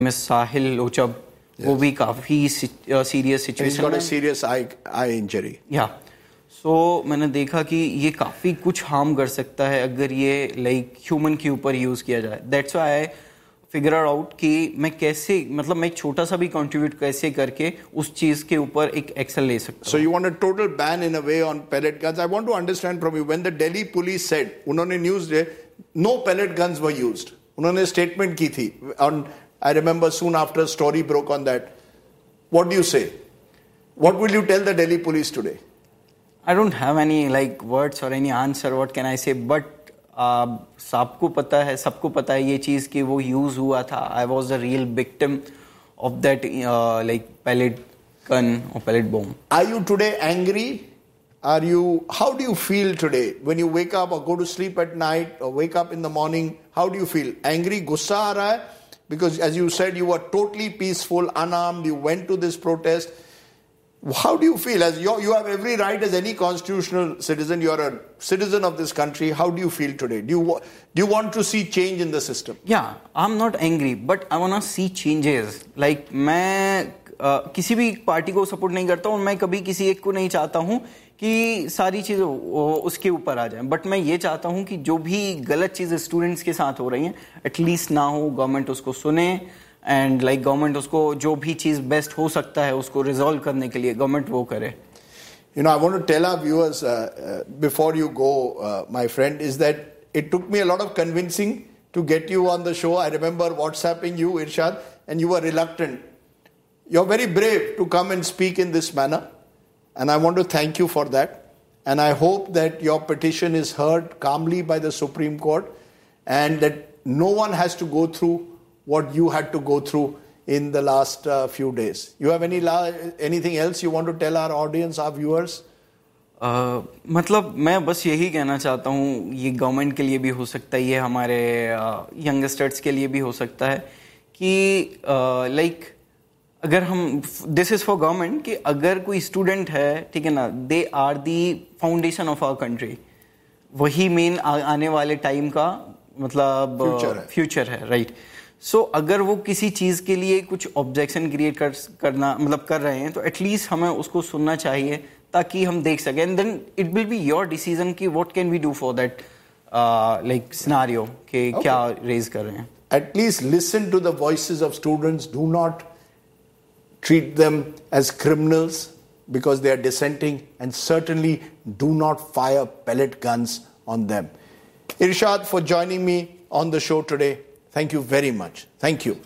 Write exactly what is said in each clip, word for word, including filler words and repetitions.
Miss साहिल लोचब, वो भी काफ़ी serious situation He's got a serious eye eye injury. या सो मैंने देखा कि ये काफ़ी कुछ हार्म कर सकता है अगर ये लाइक ह्यूमन के ऊपर यूज़ किया जाए. That's why I figure out कि मैं कैसे, मतलब मैं एक छोटा सा भी कंट्रीब्यूट कैसे करके उस चीज़ के ऊपर एक एक्शन ले सकता हूँ. So you want a total ban in a way on pellet guns. I want to understand from you, when the Delhi police said, उन्होंने news they, no pellet guns were used. उन्होंने statement की थी. On, I remember soon after a story broke on that. What do you say? What will you tell the Delhi police today? I don't have any like words or any answer. What can I say? But uh, सबको पता है, सबको पता है ये चीज़ कि वो use हुआ था. I was the real victim of that uh, like pellet gun or pellet bomb. Are you today angry? Are you? How do you feel today when you wake up or go to sleep at night or wake up in the morning? How do you feel? Angry, गुस्सा आ रहा है? Because as you said, you were totally peaceful, unarmed. You went to this protest. How do you feel? As you, you have every right as any constitutional citizen. You are a citizen of this country. How do you feel today? Do you do you want to see change in the system? Yeah, I'm not angry, but I wanna see changes. Like मैं uh, किसी भी party को support नहीं करता हूँ. मैं कभी किसी एक को नहीं चाहता हूँ कि सारी चीज़ें उसके ऊपर आ जाएं. बट मैं ये चाहता हूँ कि जो भी गलत चीज़ें स्टूडेंट्स के साथ हो रही हैं एटलीस्ट ना हो. गवर्नमेंट उसको सुने एंड लाइक गवर्नमेंट उसको जो भी चीज़ बेस्ट हो सकता है उसको रिजॉल्व करने के लिए गवर्नमेंट वो करे. You know, I want to tell our viewers uh, uh, before you go, uh, my friend, is that it took me a lot of convincing to get you on the show. I remember WhatsApping you, Irshad, and you were reluctant. You're very brave to come and speak in this manner, and I want to thank you for that. And I hope that your petition is heard calmly by the Supreme Court, and that no one has to go through what you had to go through in the last uh, few days. You have any la- anything else you want to tell our audience, our viewers? uh, मतलब मैं बस यही कहना चाहता हूँ, ये government के लिए भी हो सकता है, ये हमारे यंगस्टर्स uh, के लिए भी हो सकता है कि लाइक uh, अगर हम दिस इज़ फॉर गवर्नमेंट कि अगर कोई स्टूडेंट है, ठीक है ना, they are the foundation of our country. वही मेन आने वाले टाइम का मतलब फ्यूचर है, राइट. सो so, अगर वो किसी चीज़ के लिए कुछ ऑब्जेक्शन क्रिएट कर करना मतलब कर रहे हैं तो एटलीस्ट हमें उसको सुनना चाहिए ताकि हम देख सकें. And then it will be your decision कि what can we do for that like scenario कि क्या रेज कर रहे हैं. At least listen to the voices of students. Do not treat them as criminals because they are dissenting, and certainly do not fire pellet guns on them. Irshad, for joining me on the show today, thank you very much. Thank you.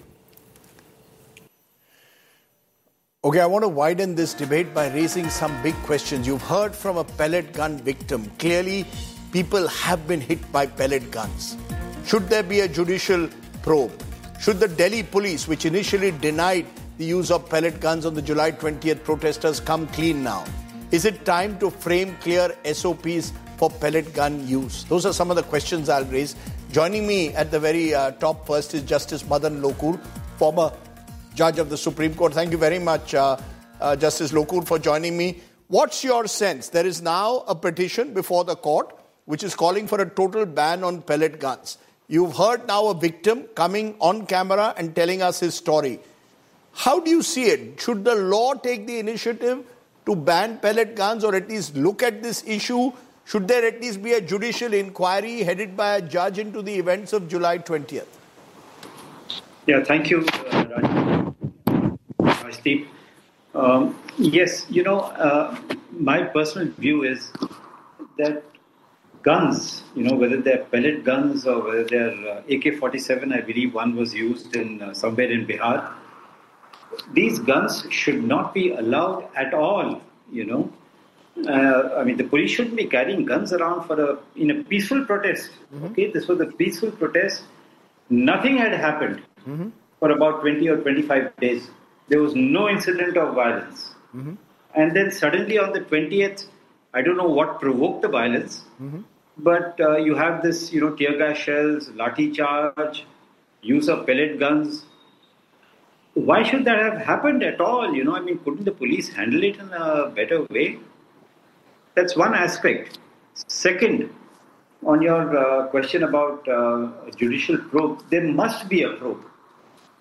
Okay, I want to widen this debate by raising some big questions. You've heard from a pellet gun victim. Clearly, people have been hit by pellet guns. Should there be a judicial probe? Should the Delhi police, which initially denied the use of pellet guns on the July twentieth protesters, come clean now? Is it time to frame clear S O Ps for pellet gun use? Those are some of the questions I'll raise. Joining me at the very uh, top first is Justice Madan Lokur, former judge of the Supreme Court. Thank you very much, uh, uh, Justice Lokur, for joining me. What's your sense? There is now a petition before the court which is calling for a total ban on pellet guns. You've heard now a victim coming on camera and telling us his story. How do you see it? Should the law take the initiative to ban pellet guns, or at least look at this issue? Should there at least be a judicial inquiry headed by a judge into the events of July twentieth? Yeah, thank you, uh, Rajdeep. Um, yes, you know, uh, my personal view is that guns, you know, whether they're pellet guns or whether they're uh, A K forty-seven, I believe one was used in uh, somewhere in Bihar. These guns should not be allowed at all, you know. Uh, I mean, the police shouldn't be carrying guns around for a in a peaceful protest. Mm-hmm. Okay, this was a peaceful protest. Nothing had happened mm-hmm. for about twenty or twenty-five days. There was no incident of violence. Mm-hmm. And then suddenly on the twentieth, I don't know what provoked the violence, mm-hmm. but uh, you have this, you know, tear gas shells, lathi charge, use of pellet guns. Why should that have happened at all? You know, I mean, couldn't the police handle it in a better way? That's one aspect. Second, on your uh, question about uh, judicial probe, there must be a probe.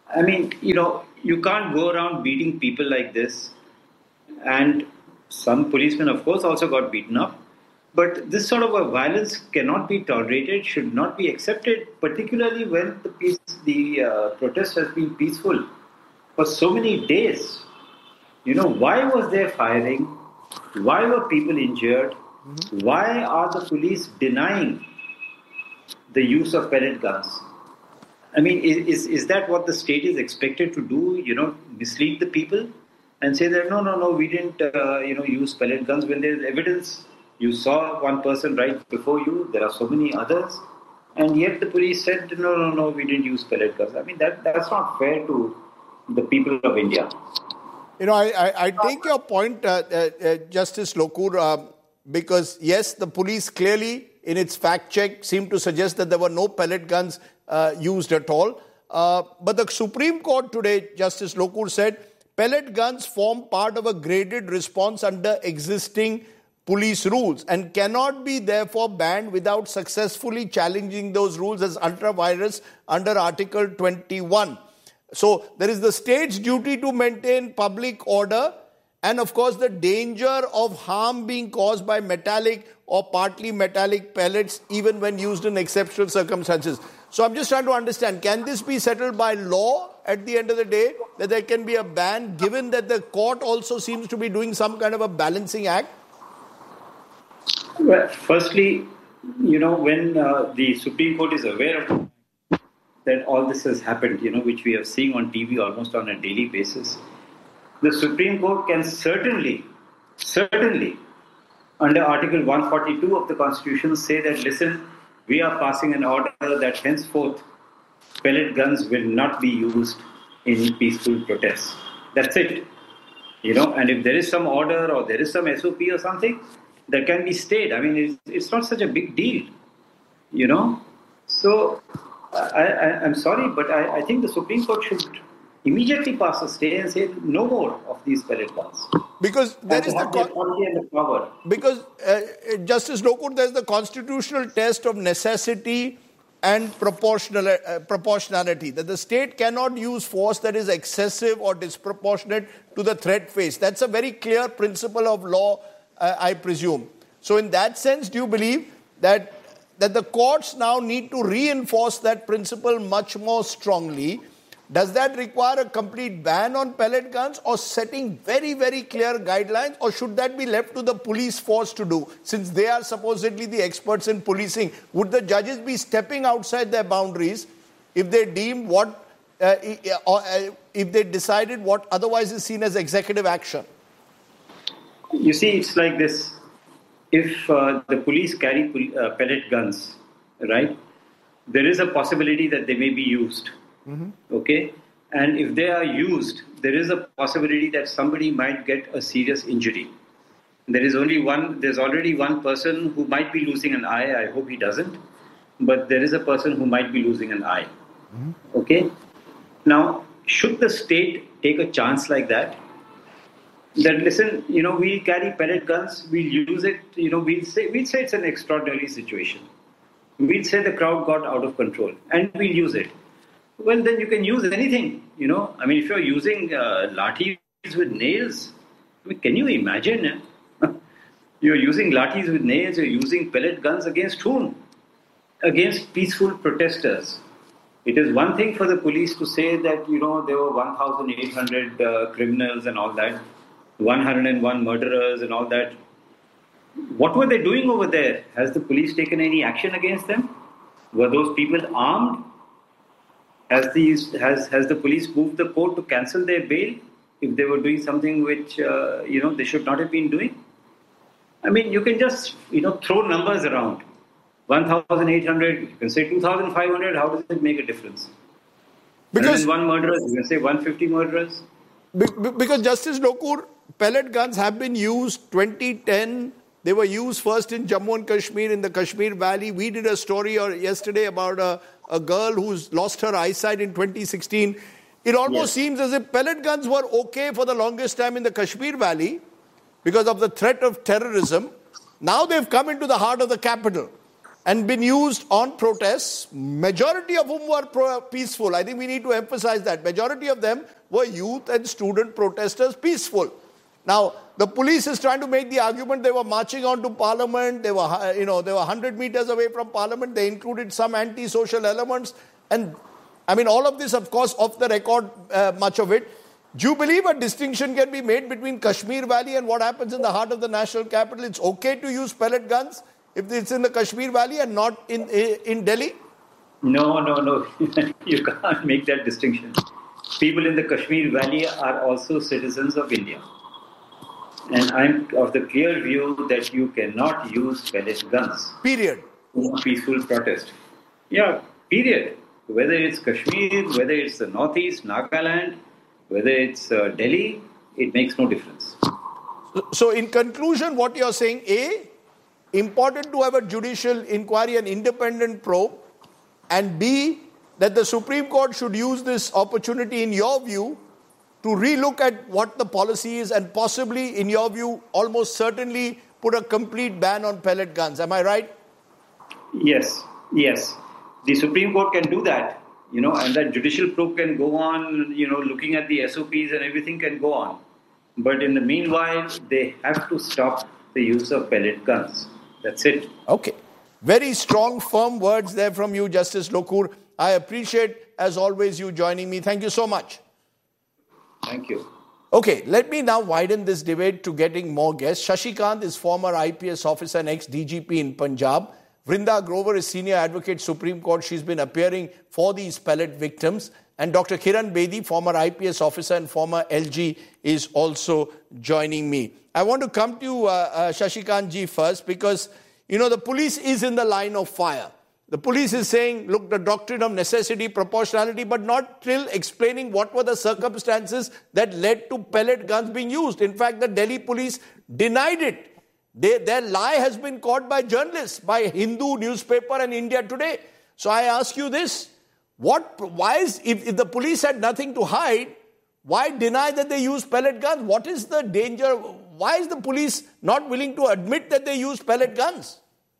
I mean, you know, you can't go around beating people like this. And some policemen, of course, also got beaten up. But this sort of a violence cannot be tolerated, should not be accepted, particularly when the peace, the uh, protest has been peaceful for so many days. You know, why was there firing? Why were people injured? Mm-hmm. Why are the police denying the use of pellet guns? I mean, is, is that what the state is expected to do? You know, mislead the people and say that, no, no, no, we didn't, uh, you know, use pellet guns when there's evidence. You saw one person right before you. There are so many others. And yet the police said, no, no, no, we didn't use pellet guns. I mean, that that's not fair to the people of India. You know, I, I, I take your point, uh, uh, uh, Justice Lokur, uh, because yes, the police clearly in its fact check seemed to suggest that there were no pellet guns uh, used at all. Uh, but the Supreme Court today, Justice Lokur said, pellet guns form part of a graded response under existing police rules and cannot be therefore banned without successfully challenging those rules as ultra-virus under Article twenty-one. So there is the state's duty to maintain public order and of course the danger of harm being caused by metallic or partly metallic pellets even when used in exceptional circumstances. So I'm just trying to understand, can this be settled by law at the end of the day, that there can be a ban given that the court also seems to be doing some kind of a balancing act? Well, firstly, you know, when uh, the Supreme Court is aware of that all this has happened, you know, which we are seeing on T V almost on a daily basis, the Supreme Court can certainly, certainly, under Article one forty-two of the Constitution, say that, listen, we are passing an order that henceforth pellet guns will not be used in peaceful protests. That's it. You know, and if there is some order or there is some S O P or something, that can be stayed. I mean, it's, it's not such a big deal, you know. So, I, I, I'm sorry, but I, I think the Supreme Court should immediately pass a stay and say no more of these pellet guns. Because there and is the, con- and the power. Because uh, Justice Lokur, there is the constitutional test of necessity and proportional, uh, proportionality, that the state cannot use force that is excessive or disproportionate to the threat faced. That's a very clear principle of law, uh, I presume. So in that sense, do you believe that that the courts now need to reinforce that principle much more strongly? Does that require a complete ban on pellet guns or setting very, very clear guidelines, or should that be left to the police force to do, since they are supposedly the experts in policing? Would the judges be stepping outside their boundaries if they deemed what, uh, or uh, if they decided what otherwise is seen as executive action? You see, it's like this. If uh, the police carry uh, pellet guns, right, there is a possibility that they may be used. Mm-hmm. Okay? And if they are used, there is a possibility that somebody might get a serious injury. There is only one, there's already one person who might be losing an eye. I hope he doesn't. But there is a person who might be losing an eye. Mm-hmm. Okay? Now, should the state take a chance like that? That, listen, you know, we'll carry pellet guns, we'll use it, you know, we'll say, we'll say it's an extraordinary situation. We'll say the crowd got out of control and we'll use it. Well, then you can use anything, you know. I mean, if you're using uh, lathis with nails, I mean, can you imagine? Eh? You're using lathis with nails, you're using pellet guns against whom? Against peaceful protesters. It is one thing for the police to say that, you know, there were one thousand eight hundred uh, criminals and all that, one hundred one murderers and all that. What were they doing over there? Has the police taken any action against them? Were those people armed? Has, these, has, has the police moved the court to cancel their bail if they were doing something which, uh, you know, they should not have been doing? I mean, you can just, you know, throw numbers around. one thousand eight hundred, you can say two thousand five hundred, how does it make a difference? Because one murderers, you can say one hundred fifty murderers. Because Justice Lokur, pellet guns have been used twenty ten. They were used first in Jammu and Kashmir, in the Kashmir Valley. We did a story or yesterday about a, a girl who's lost her eyesight in twenty sixteen. It almost yes. seems as if pellet guns were okay for the longest time in the Kashmir Valley because of the threat of terrorism. Now they've come into the heart of the capital. and been used on protests, majority of whom were pro- peaceful. I think we need to emphasize that. Majority of them were youth and student protesters, peaceful. Now, the police is trying to make the argument they were marching on to Parliament, they were, you know, they were one hundred meters away from Parliament, they included some anti-social elements, and I mean, all of this, of course, off the record, uh, much of it. Do you believe a distinction can be made between Kashmir Valley and what happens in the heart of the national capital? It's okay to use pellet guns if it's in the Kashmir Valley and not in in Delhi? No, no, no. You can't make that distinction. People in the Kashmir Valley are also citizens of India. And I'm of the clear view that you cannot use pellet guns. Period. In peaceful protest. Yeah, period. Whether it's Kashmir, whether it's the Northeast, Nagaland, whether it's uh, Delhi, it makes no difference. So in conclusion, what you're saying, A, important to have a judicial inquiry, an independent probe, and B, that the Supreme Court should use this opportunity, in your view, to relook at what the policy is and possibly, in your view, almost certainly put a complete ban on pellet guns. Am I right? Yes, yes. The Supreme Court can do that, you know, and that judicial probe can go on, you know, looking at the S O Ps and everything can go on. But in the meanwhile, they have to stop the use of pellet guns. That's it. Okay. Very strong, firm words there from you, Justice Lokur. I appreciate, as always, you joining me. Thank you so much. Thank you. Okay, let me now widen this debate to getting more guests. Shashikant is former I P S officer and ex-D G P in Punjab. Vrinda Grover is senior advocate, Supreme Court. She's been appearing for these pellet victims. And Doctor Kiran Bedi, former I P S officer and former L G, is also joining me. I want to come to uh, uh, Shashikant ji first because, you know, the police is in the line of fire. The police is saying, look, the doctrine of necessity, proportionality, but not till explaining what were the circumstances that led to pellet guns being used. In fact, the Delhi police denied it. They, their lie has been caught by journalists, by Hindu newspaper and India Today. So I ask you this, what, why is, if, if the police had nothing to hide, why deny that they use pellet guns? What is the danger? Why is the police not willing to admit that they use pellet guns?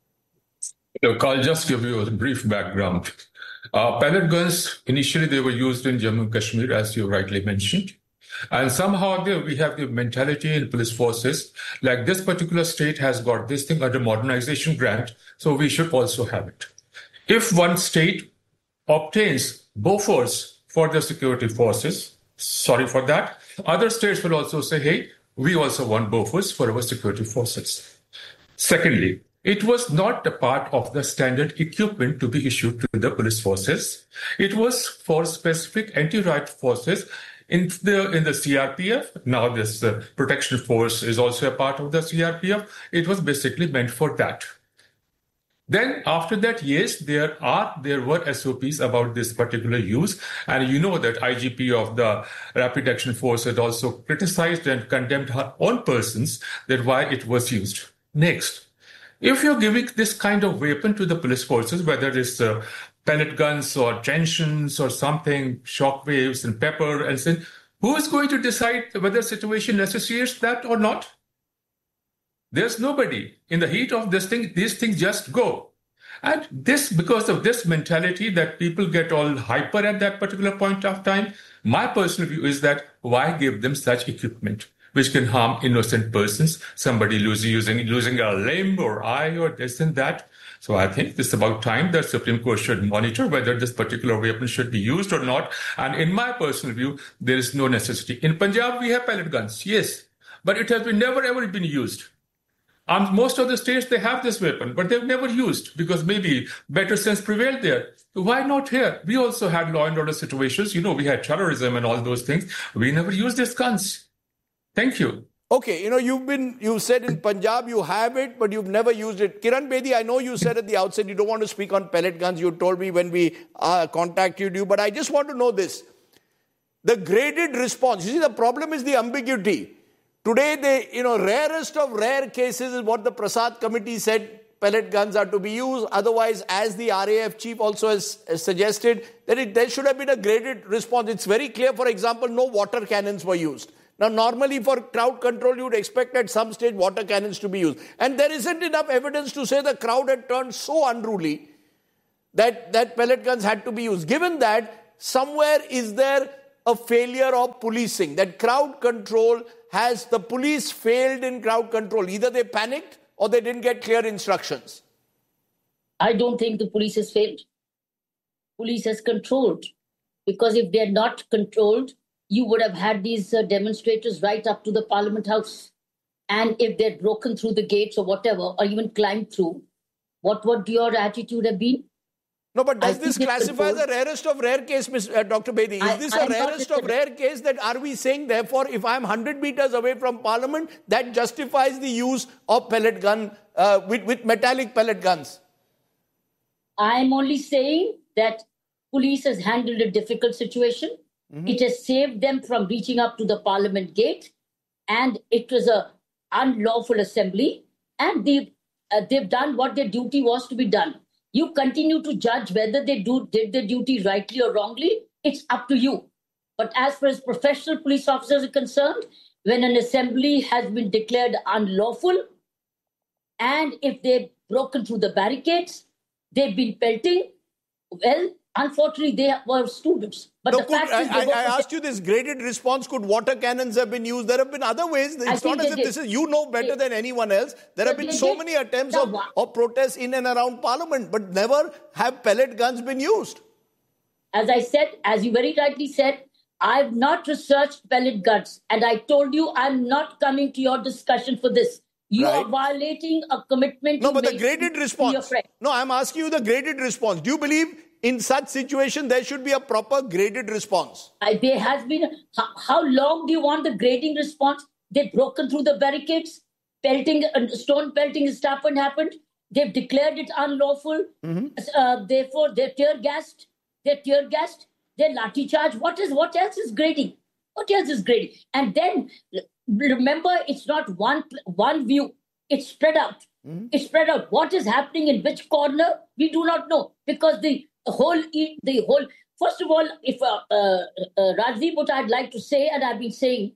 Look, I'll just give you a brief background. Uh, pellet guns, initially they were used in Jammu and Kashmir, as you rightly mentioned. And somehow there we have the mentality in police forces, like this particular state has got this thing under modernization grant, so we should also have it. If one state obtains Bofors for their security forces, sorry for that, other states will also say, hey, we also want Bofors for our security forces. Secondly, it was not a part of the standard equipment to be issued to the police forces. It was for specific anti-riot forces in the in the C R P F. Now this uh, protection force is also a part of the C R P F. It was basically meant for that. Then after that, yes, there are there were S O Ps about this particular use. And you know that I G P of the Rapid Action Force had also criticized and condemned her own persons that why it was used. Next. If you're giving this kind of weapon to the police forces, whether it's uh, pellet guns or tensions or something, shock waves and pepper and so, who is going to decide whether the situation necessitates that or not? There's nobody. In the heat of this thing, these things just go. And this, because of this mentality that people get all hyper at that particular point of time, my personal view is that why give them such equipment which can harm innocent persons, somebody losing, using, losing a limb or eye or this and that. So I think it's about time that Supreme Court should monitor whether this particular weapon should be used or not. And in my personal view, there is no necessity. In Punjab, we have pellet guns, yes, but it has been never ever been used. And most of the states, they have this weapon, but they've never used because maybe better sense prevailed there. Why not here? We also had law and order situations. You know, we had terrorism and all those things. We never used these guns. Thank you. Okay, you know, you've been, you said in Punjab you have it, but you've never used it. Kiran Bedi, I know you said at the outset you don't want to speak on pellet guns. You told me when we uh, contacted you, but I just want to know this. The graded response, you see, the problem is the ambiguity. Today, the, you know, rarest of rare cases is what the Prasad Committee said, pellet guns are to be used. Otherwise, as the R A F chief also has, has suggested, that it, there should have been a graded response. It's very clear, for example, no water cannons were used. Now, normally for crowd control, you would expect at some stage water cannons to be used. And there isn't enough evidence to say the crowd had turned so unruly that, that pellet guns had to be used. Given that, somewhere is there a failure of policing, that crowd control has, the police failed in crowd control. Either they panicked or they didn't get clear instructions. I don't think the police has failed. Police has controlled. Because if they had not controlled, you would have had these uh, demonstrators right up to the Parliament House. And if they had broken through the gates or whatever, or even climbed through, what would your attitude have been? No, but does I this classify as a rarest of rare case, Mister Doctor Bedi? Is I, this I a rarest of rare case that are we saying, therefore, if I'm one hundred meters away from Parliament, that justifies the use of pellet gun, uh, with, with metallic pellet guns? I'm only saying that police has handled a difficult situation. Mm-hmm. It has saved them from reaching up to the Parliament gate. And it was a unlawful assembly. And they've, uh, they've done what their duty was to be done. You continue to judge whether they do did their duty rightly or wrongly. It's up to you. But as far as professional police officers are concerned, when an assembly has been declared unlawful, and if they've broken through the barricades, they've been pelting, well, unfortunately, they were students. But no, the could, fact I, is I, I asked you this graded response. Could water cannons have been used? There have been other ways. It's not as if did. this is, you know better they, than anyone else. There have been so did. many attempts of, of protests in and around Parliament, but never have pellet guns been used. As I said, as you very rightly said, I've not researched pellet guns. And I told you I'm not coming to your discussion for this. You right. are violating a commitment. No, but the graded response. No, I'm asking you the graded response. Do you believe in such situation, there should be a proper graded response? I, there has been. How, how long do you want the grading response? They've broken through the barricades. Pelting, uh, stone pelting stuff and happened. They've declared it unlawful. Mm-hmm. Uh, therefore, they're tear gassed. They're tear gassed. They're lathi charge. What is? What else is grading? What else is grading? And then remember, it's not one one view. It's spread out. Mm-hmm. It's spread out. What is happening in which corner? We do not know, because the The whole, the whole. First of all, if uh, uh, uh, Rajdeep, what I'd like to say, and I've been saying,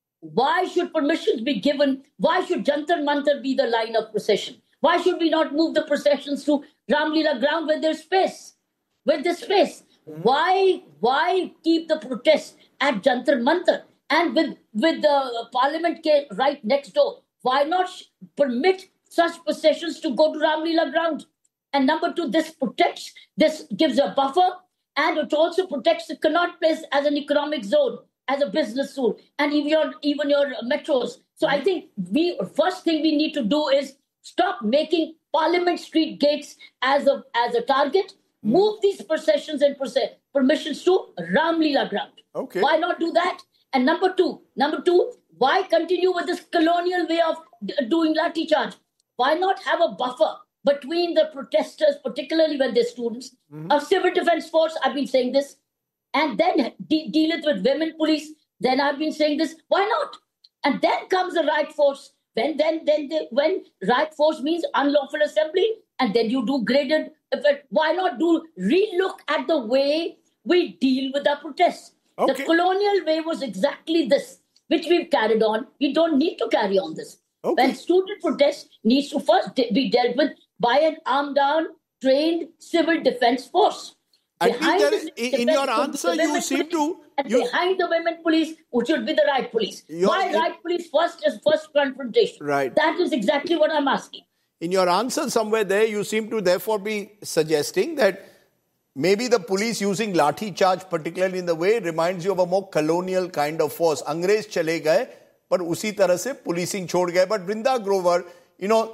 why should permissions be given? Why should Jantar Mantar be the line of procession? Why should we not move the processions to Ramlila ground where there's space? Where there's space. Mm-hmm. Why, why keep the protests at Jantar Mantar? And with with the Parliament right next door, why not permit such processions to go to Ramlila ground? And number two, this protects, this gives a buffer, and it also protects the Connaught Place as an economic zone, as a business zone, and even your, even your metros. So I think we first thing we need to do is stop making Parliament Street gates as a as a target. Move these processions and process, permissions to Ramlila ground. Okay. Why not do that? And number two, number two, why continue with this colonial way of d- doing lathi charge? Why not have a buffer between the protesters, particularly when they're students, mm-hmm. of civil defense force? I've been saying this. And then de- deal it with women police. Then I've been saying this. Why not? And then comes the right force. When then then they, when right force means unlawful assembly, and then you do graded effect. Why not do relook at the way we deal with our protests? Okay. The colonial way was exactly this, which we've carried on. We don't need to carry on this. Okay. When student protest needs to first de- be dealt with by an armed down, trained civil defense force. I think there is, in your answer, you seem police, to... And you, behind the women police, which should be the right police. Why in, right police first as first confrontation? Right. That is exactly what I'm asking. In your answer somewhere there, you seem to therefore be suggesting that maybe the police using lathi charge, particularly in the way, reminds you of a more colonial kind of force. Angrez chale gaye, but usi tarah se policing chhod gaye. But Vrinda Grover, you know,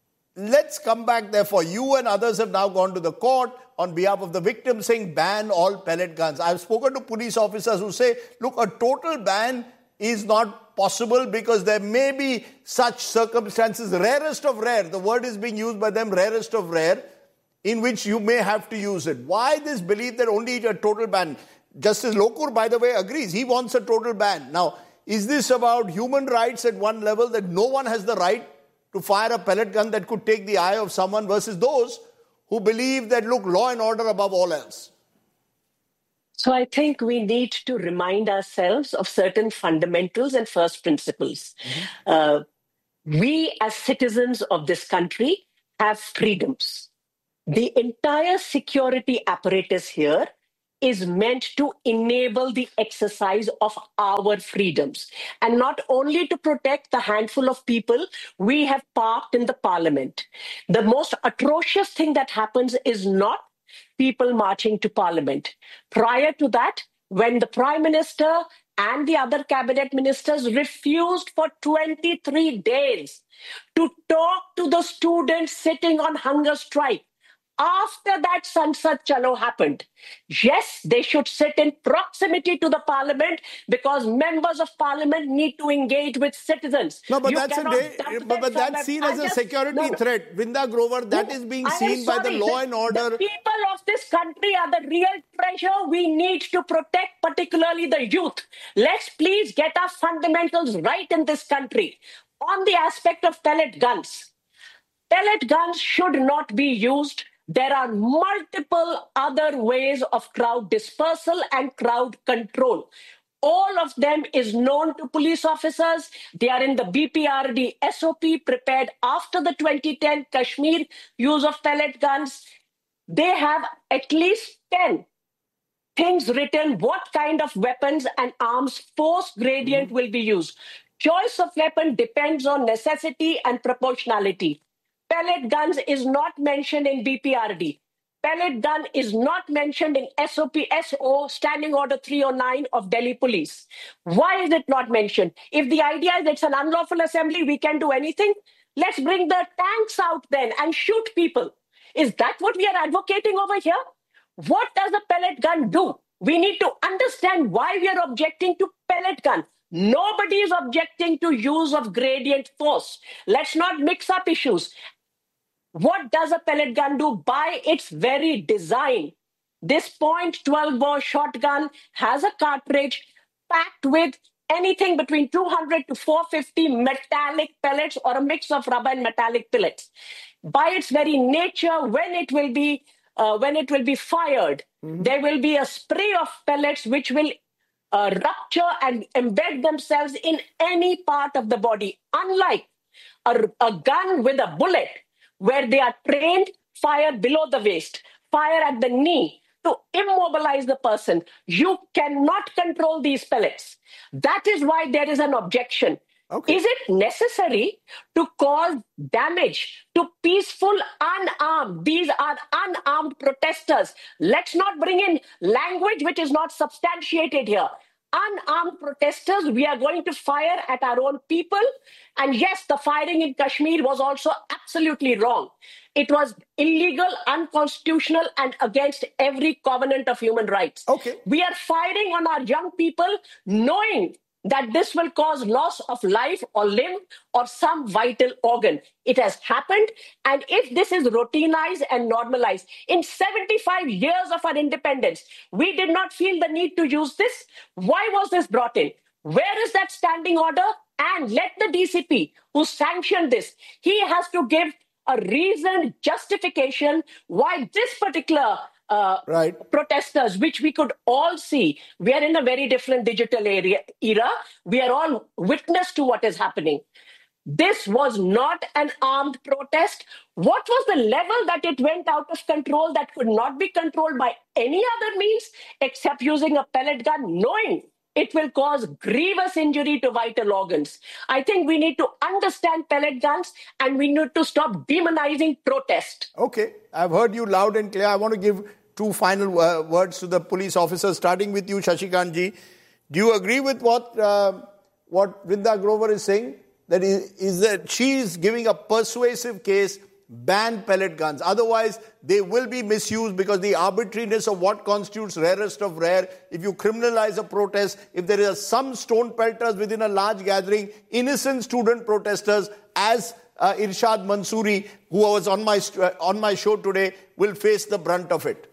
let's come back therefore. You and others have now gone to the court on behalf of the victims saying ban all pellet guns. I've spoken to police officers who say, look, a total ban is not possible because there may be such circumstances, rarest of rare, the word is being used by them, rarest of rare, in which you may have to use it. Why this belief that only a total ban? Justice Lokur, by the way, agrees. He wants a total ban. Now, is this about human rights at one level, that no one has the right to fire a pellet gun that could take the eye of someone, versus those who believe that, look, law and order above all else? So I think we need to remind ourselves of certain fundamentals and first principles. Mm-hmm. Uh, we as citizens of this country have freedoms. The entire security apparatus here is meant to enable the exercise of our freedoms, and not only to protect the handful of people we have parked in the parliament. The most atrocious thing that happens is not people marching to parliament. Prior to that, when the prime minister and the other cabinet ministers refused for twenty-three days to talk to the students sitting on hunger strike, after that Sansad Chalo happened, yes, they should sit in proximity to the parliament, because members of parliament need to engage with citizens. No, but You that's a cannot day, dump but, but them that's somewhere. seen I as a just- security no, no. threat. Vinda Grover, that No, is being I am seen by the sorry. law and order. The people of this country are the real treasure we need to protect, particularly the youth. Let's please get our fundamentals right in this country. On the aspect of pellet guns, pellet guns should not be used. There are multiple other ways of crowd dispersal and crowd control. All of them is known to police officers. They are in the B P R D S O P prepared after the twenty ten Kashmir use of pellet guns. They have at least ten things written what kind of weapons and arms force gradient mm-hmm. will be used. Choice of weapon depends on necessity and proportionality. Pellet guns is not mentioned in B P R D. Pellet gun is not mentioned in S O P S O Standing Order three oh nine of Delhi Police. Why is it not mentioned? If the idea is it's an unlawful assembly, we can do anything. Let's bring the tanks out then and shoot people. Is that what we are advocating over here? What does a pellet gun do? We need to understand why we are objecting to pellet gun. Nobody is objecting to use of gradient force. Let's not mix up issues. What does a pellet gun do? By its very design, this point twelve bore shotgun has a cartridge packed with anything between two hundred to four hundred fifty metallic pellets or a mix of rubber and metallic pellets. By its very nature, when it will be uh, when it will be fired, mm-hmm. there will be a spray of pellets which will uh, rupture and embed themselves in any part of the body. Unlike a, a gun with a bullet, where they are trained, fire below the waist, fire at the knee to immobilize the person. You cannot control these pellets. That is why there is an objection. Okay. Is it necessary to cause damage to peaceful, unarmed? These are unarmed protesters. Let's not bring in language which is not substantiated here. Unarmed protesters, we are going to fire at our own people. And yes, the firing in Kashmir was also absolutely wrong. It was illegal, unconstitutional, and against every covenant of human rights. Okay. We are firing on our young people, knowing that this will cause loss of life or limb or some vital organ. It has happened. And if this is routinized and normalized, in seventy-five years of our independence, we did not feel the need to use this. Why was this brought in? Where is that standing order? And let the D C P who sanctioned this, he has to give a reasoned justification why this particular Uh, right. protesters, which we could all see. We are in a very different digital area, era. We are all witness to what is happening. This was not an armed protest. What was the level that it went out of control that could not be controlled by any other means except using a pellet gun, knowing it will cause grievous injury to vital organs? I think we need to understand pellet guns and we need to stop demonizing protest. Okay, I've heard you loud and clear. I want to give two final uh, words to the police officers, starting with you, Shashikant ji. Do you agree with what uh, what Vinda Grover is saying? That is, is that she is giving a persuasive case, ban pellet guns. Otherwise, they will be misused because the arbitrariness of what constitutes rarest of rare. If you criminalize a protest, if there are some stone pelters within a large gathering, innocent student protesters, as uh, Irshad Mansoori, who was on my uh, on my show today, will face the brunt of it.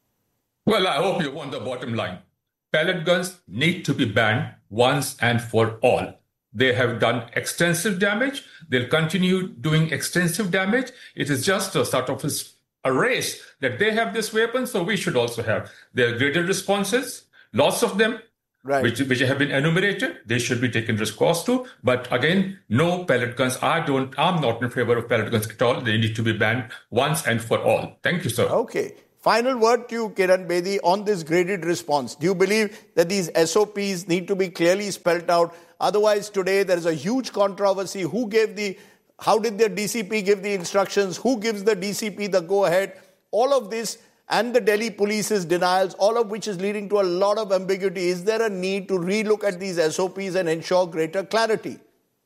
Well, I hope you want the bottom line. Pellet guns need to be banned once and for all. They have done extensive damage. They'll continue doing extensive damage. It is just a sort of a a race that they have this weapon, so we should also have. There are greater responses, lots of them, right. which, which have been enumerated. They should be taken recourse to. But again, no pellet guns. I don't, I'm not in favor of pellet guns at all. They need to be banned once and for all. Thank you, sir. Okay. Final word to you, Kiran Bedi, on this graded response. Do you believe that these S O Ps need to be clearly spelled out? Otherwise, today there is a huge controversy. Who gave the, how did the D C P give the instructions? Who gives the D C P the go-ahead? All of this and the Delhi police's denials, all of which is leading to a lot of ambiguity. Is there a need to relook at these S O Ps and ensure greater clarity?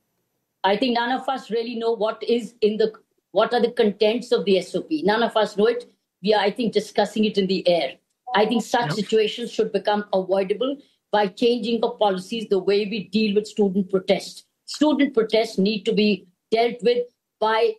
I think none of us really know what is in the, what are the contents of the S O P. None of us know it. We are, I think, discussing it in the air. I think such yep. situations should become avoidable by changing the policies, the way we deal with student protests. Student protests need to be dealt with by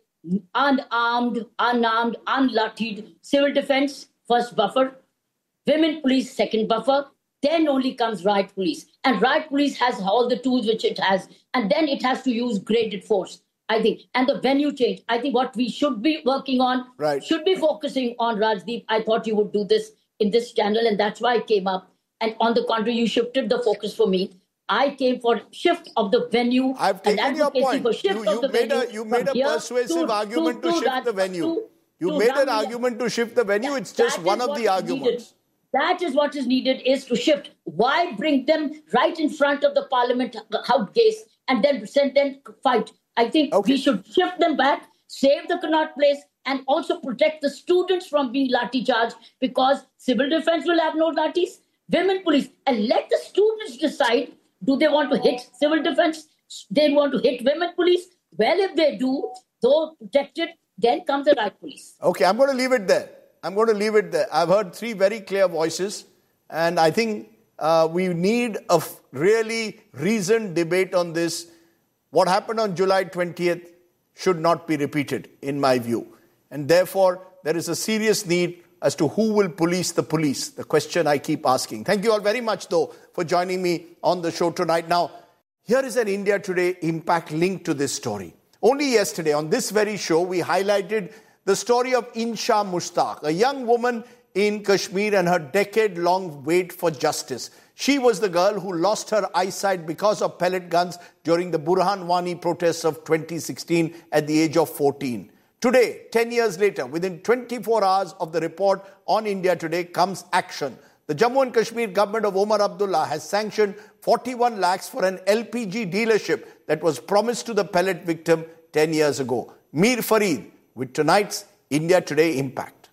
unarmed, unarmed, unlattied civil defense, first buffer, women police, second buffer, then only comes riot police. And riot police has all the tools which it has, and then it has to use graded force. I think, and the venue change. I think what we should be working on, right. should be focusing on, Rajdeep. I thought you would do this in this channel, and that's why I came up. And on the contrary, you shifted the focus for me. I came for shift of the venue. I've taken your point. For shift you you of the made venue a, you made a persuasive to, argument to, to, to shift Raj, the venue. To, you to made Raj, an argument to shift the venue. It's just one of the arguments. Needed. That is what is needed, is to shift. Why bring them right in front of the parliament house gates and then send them fight? I think okay. we should shift them back, save the Connaught Place, and also protect the students from being lathi charged, because civil defense will have no lathis, women police, and let the students decide, do they want to hit civil defense? They want to hit women police? Well, if they do, though protected, then comes the riot police. Okay, I'm going to leave it there. I'm going to leave it there. I've heard three very clear voices, and I think uh, we need a f- really reasoned debate on this. What happened on July twentieth should not be repeated, in my view. And therefore, there is a serious need as to who will police the police, the question I keep asking. Thank you all very much, though, for joining me on the show tonight. Now, here is an India Today impact linked to this story. Only yesterday, on this very show, we highlighted the story of Insha Mushtaq, a young woman in Kashmir and her decade-long wait for justice. She was the girl who lost her eyesight because of pellet guns during the Burhan Wani protests of twenty sixteen at the age of fourteen. Today, ten years later, within twenty-four hours of the report on India Today, comes action. The Jammu and Kashmir government of Omar Abdullah has sanctioned forty-one lakhs for an L P G dealership that was promised to the pellet victim ten years ago. Mir Farid with tonight's India Today Impact.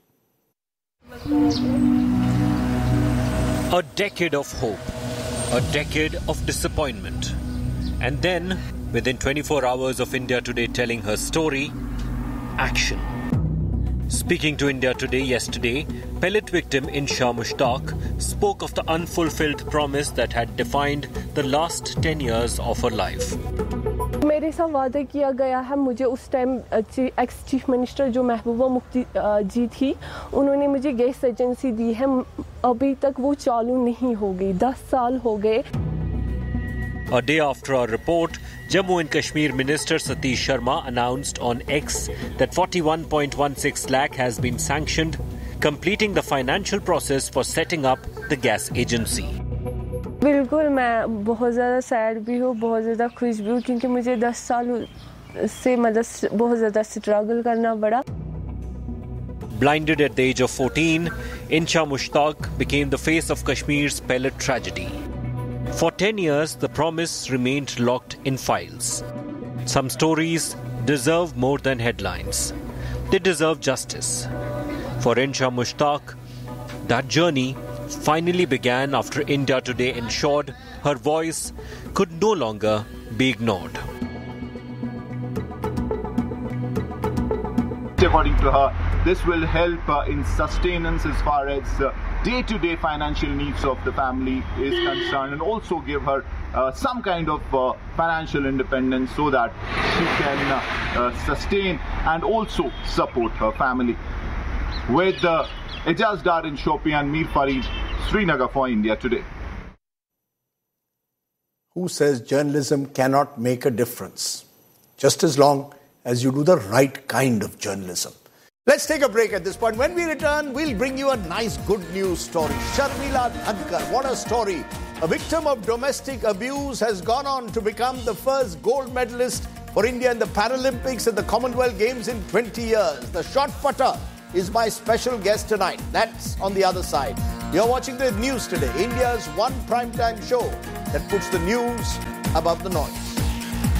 A decade of hope, a decade of disappointment. And then, within twenty-four hours of India Today telling her story, action. Speaking to India Today yesterday, pellet victim Insha Mushtaq spoke of the unfulfilled promise that had defined the last ten years of her life. मेरे साथ वादा किया गया है मुझे उस time ex chief minister जो महबूबा मुफ्ती जी थी उन्होंने मुझे गैस एजेंसी दी है अभी तक वो चालू नहीं हो गई दस साल हो गए. A day after our report, Jammu and Kashmir Minister Satish Sharma announced on X that forty-one point one six lakh has been sanctioned, completing the financial process for setting up the gas agency. बिल्कुल मैं बहुत ज़्यादा sad भी हूँ बहुत ज़्यादा खुश भी हूँ क्योंकि मुझे दस साल से मतलब बहुत ज़्यादा स्ट्रगल करना पड़ा. Blinded at the age of fourteen, Insha Mushtaq became the face of Kashmir's pellet tragedy. For ten years, the promise remained locked in files. Some stories deserve more than headlines. They deserve justice. For Insha Mushtaq, that journey finally began after India Today ensured her voice could no longer be ignored. According to her, this will help uh, in sustenance as far as uh, day-to-day financial needs of the family is concerned, and also give her uh, some kind of uh, financial independence so that she can uh, uh, sustain and also support her family. With uh, Ijaz Dar in Shopian, Mir Farid, Srinagar for India Today. Who says journalism cannot make a difference? Just as long as you do the right kind of journalism. Let's take a break at this point. When we return, we'll bring you a nice good news story. Sharmila Dhankar, what a story. A victim of domestic abuse has gone on to become the first gold medalist for India in the Paralympics and the Commonwealth Games in twenty years. The shot putter is my special guest tonight. That's on the other side. You're watching the News Today, India's one primetime show that puts the news above the noise.